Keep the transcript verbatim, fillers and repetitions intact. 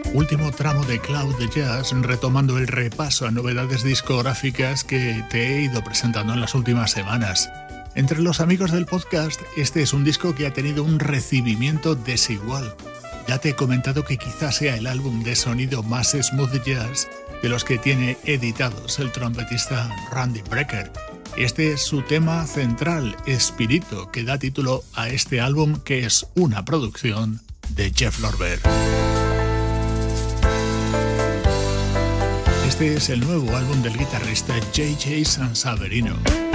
Último tramo de Cloud de Jazz, retomando el repaso a novedades discográficas que te he ido presentando en las últimas semanas. Entre los amigos del podcast, este es un disco que ha tenido un recibimiento desigual. Ya te he comentado que quizás sea el álbum de sonido más smooth jazz de los que tiene editados el trompetista Randy Brecker. Este es su tema central, Espíritu, que da título a este álbum, que es una producción de Jeff Lorber. Este es el nuevo álbum del guitarrista J J Sansaverino.